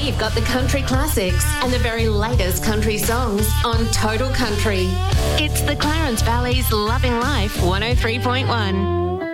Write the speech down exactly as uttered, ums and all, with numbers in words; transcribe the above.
we've got the country classics and the very latest country songs on Total Country. It's the Clarence Valley's Loving Life one oh three point one.